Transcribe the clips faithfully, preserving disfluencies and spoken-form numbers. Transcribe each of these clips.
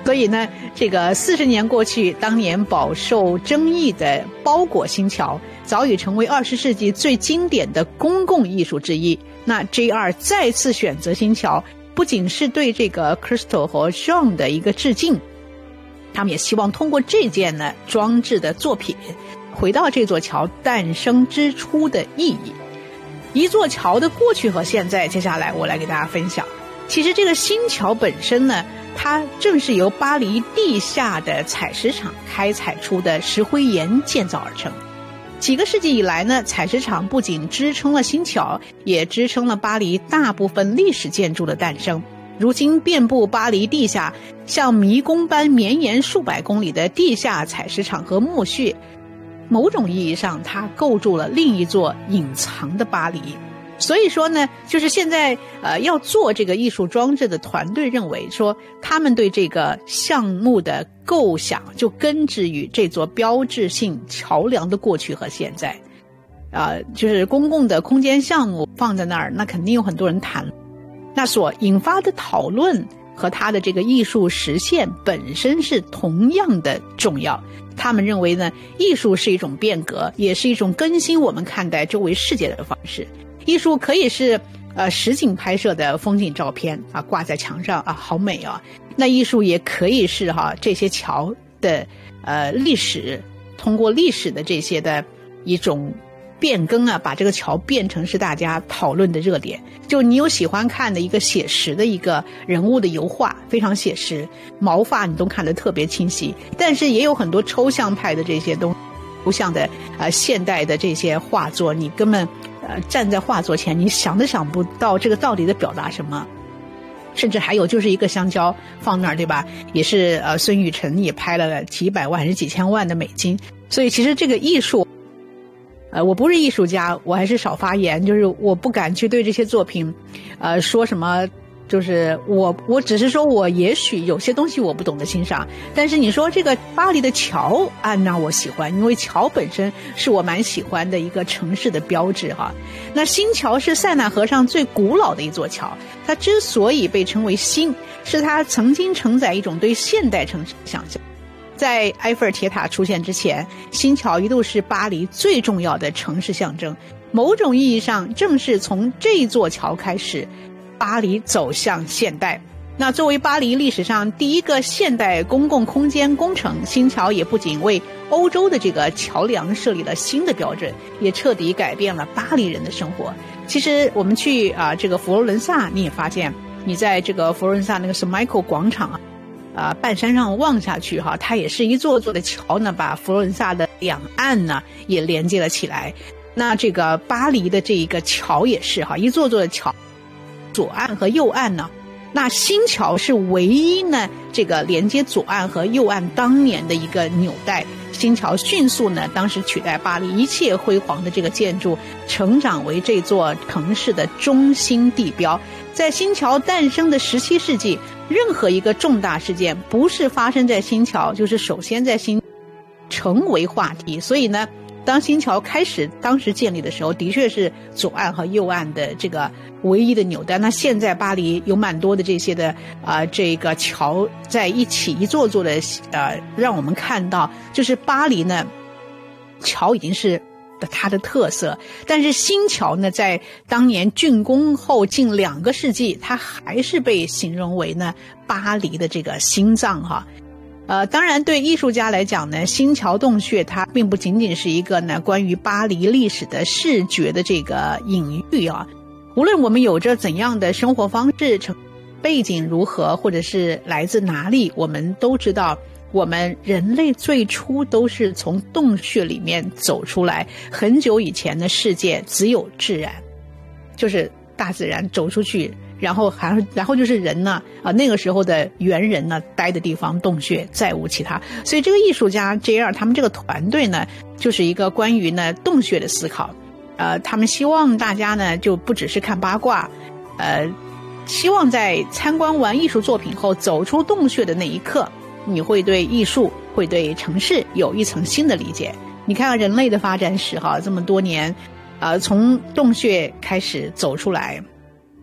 所以呢，这个四十年过去，当年饱受争议的包裹新桥早已成为二十世纪最经典的公共艺术之一。那 J R 再次选择新桥，不仅是对这个 Crystal 和 John 的一个致敬，他们也希望通过这件呢装置的作品，回到这座桥诞生之初的意义。一座桥的过去和现在，接下来我来给大家分享。其实这个新桥本身呢，它正是由巴黎地下的采石场开采出的石灰岩建造而成。几个世纪以来呢，采石场不仅支撑了新桥，也支撑了巴黎大部分历史建筑的诞生。如今遍布巴黎地下，像迷宫般绵延数百公里的地下采石场和墓穴，某种意义上它构筑了另一座隐藏的巴黎。所以说呢，就是现在呃要做这个艺术装置的团队认为说，他们对这个项目的构想就根植于这座标志性桥梁的过去和现在。呃就是公共的空间项目放在那儿，那肯定有很多人谈，那所引发的讨论和它的这个艺术实现本身是同样的重要。他们认为呢，艺术是一种变革，也是一种更新我们看待周围世界的方式。艺术可以是呃实景拍摄的风景照片啊，挂在墙上啊，好美啊。那艺术也可以是哈、啊、这些桥的呃历史，通过历史的这些的一种变更啊，把这个桥变成是大家讨论的热点。就你有喜欢看的一个写实的一个人物的油画，非常写实，毛发你都看得特别清晰，但是也有很多抽象派的这些东西，抽象的呃现代的这些画作，你根本呃站在画作前你想都想不到这个到底在表达什么。甚至还有就是一个香蕉放那儿，对吧，也是呃孙雨晨也拍了几百万还是几千万的美金。所以其实这个艺术呃，我不是艺术家，我还是少发言，就是我不敢去对这些作品呃说什么，就是我我只是说我也许有些东西我不懂得欣赏。但是你说这个巴黎的桥啊，那我喜欢，因为桥本身是我蛮喜欢的一个城市的标志哈。那新桥是塞纳河上最古老的一座桥，它之所以被称为新，是它曾经承载一种对现代城市的想象。在埃菲尔铁塔出现之前，新桥一度是巴黎最重要的城市象征。某种意义上，正是从这座桥开始，巴黎走向现代。那作为巴黎历史上第一个现代公共空间工程，新桥也不仅为欧洲的这个桥梁设立了新的标准，也彻底改变了巴黎人的生活。其实我们去啊、呃、这个佛罗伦萨，你也发现，你在这个佛罗伦萨那个圣迈克尔广场啊。啊、呃，半山上望下去哈，它也是一座座的桥呢，把佛罗伦萨的两岸呢也连接了起来。那这个巴黎的这一个桥也是哈，一座座的桥，左岸和右岸呢，那新桥是唯一呢这个连接左岸和右岸当年的一个纽带。新桥迅速呢，当时取代巴黎一切辉煌的这个建筑，成长为这座城市的中心地标。在新桥诞生的十七世纪，任何一个重大事件不是发生在新桥，就是首先在新成为话题。所以呢，当新桥开始当时建立的时候，的确是左岸和右岸的这个唯一的纽带。那现在巴黎有蛮多的这些的啊、呃，这个桥在一起，一座座的呃，让我们看到，就是巴黎呢，桥已经是它的特色。但是新桥呢，在当年竣工后近两个世纪，它还是被形容为呢巴黎的这个心脏哈。呃，当然对艺术家来讲呢，新桥洞穴它并不仅仅是一个呢关于巴黎历史的视觉的这个隐喻啊。无论我们有着怎样的生活方式，背景如何，或者是来自哪里，我们都知道，我们人类最初都是从洞穴里面走出来。很久以前的世界只有自然，就是大自然走出去，然后还然后就是人呢啊，那个时候的猿人呢待的地方洞穴，再无其他。所以这个艺术家 J R 他们这个团队呢，就是一个关于呢洞穴的思考。呃，他们希望大家呢就不只是看八卦，呃，希望在参观完艺术作品后走出洞穴的那一刻，你会对艺术，会对城市有一层新的理解。你看看人类的发展史哈，这么多年，呃，从洞穴开始走出来，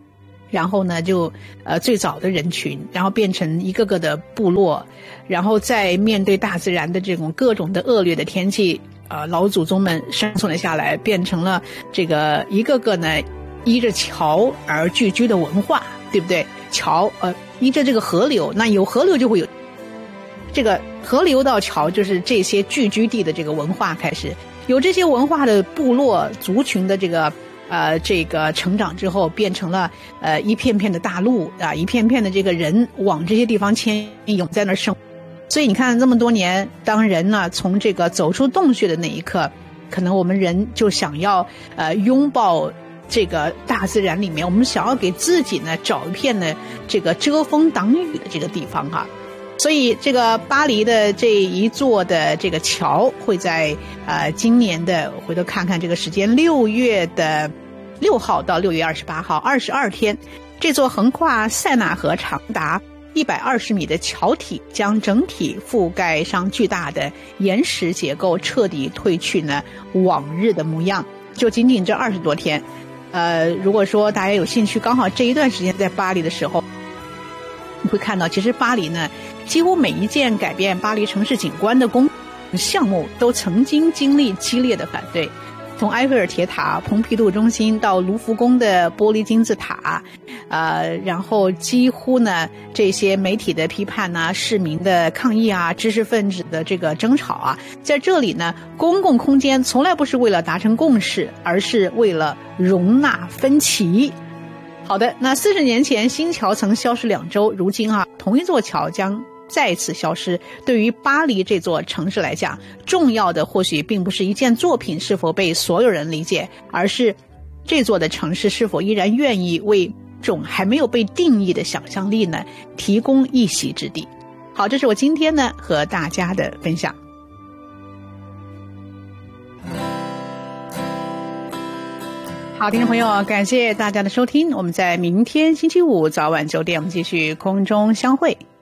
然后呢就呃最早的人群，然后变成一个个的部落，然后在面对大自然的这种各种的恶劣的天气，呃老祖宗们生存了下来，变成了这个一个个呢依着桥而聚居的文化，对不对？桥呃依着这个河流，那有河流就会有这个河流到桥，就是这些聚居地的这个文化开始有这些文化的部落族群的这个呃这个成长之后，变成了呃一片片的大陆啊，一片片的这个人往这些地方迁涌在那儿生活。所以你看这么多年，当人呢从这个走出洞穴的那一刻，可能我们人就想要呃拥抱这个大自然里面，我们想要给自己呢找一片呢这个遮风挡雨的这个地方哈。所以这个巴黎的这一座的这个桥会在呃今年的回头看看这个时间，六月的六号到六月二十八号，二十二天，这座横跨塞纳河长达一百二十米的桥体将整体覆盖上巨大的岩石结构，彻底褪去呢往日的模样。就仅仅这二十多天，呃，如果说大家有兴趣，刚好这一段时间在巴黎的时候，你会看到，其实巴黎呢，几乎每一件改变巴黎城市景观的工项目都曾经经历激烈的反对。从埃菲尔铁塔、蓬皮杜中心到卢浮宫的玻璃金字塔，呃，然后几乎呢这些媒体的批判啊、市民的抗议啊、知识分子的这个争吵啊，在这里呢，公共空间从来不是为了达成共识，而是为了容纳分歧。好的，那四十年前新桥曾消失两周，如今啊，同一座桥将再次消失。对于巴黎这座城市来讲，重要的或许并不是一件作品是否被所有人理解，而是这座的城市是否依然愿意为种还没有被定义的想象力呢提供一席之地。好，这是我今天呢和大家的分享。好，听众朋友，感谢大家的收听，我们在明天星期五早晚九点我们继续空中相会。